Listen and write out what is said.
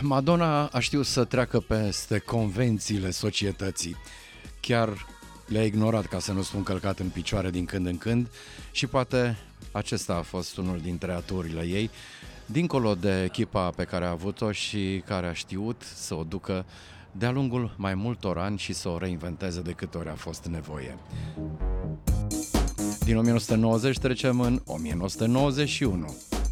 Madonna a știut să treacă peste convențiile societății. Chiar le-a ignorat, ca să nu spun călcat în picioare din când în când, și poate acesta a fost unul dintre aturile ei, dincolo de echipa pe care a avut-o și care a știut să o ducă de-a lungul mai multor ani și să o reinventeze de câte ori a fost nevoie. Din 1990 trecem în 1991.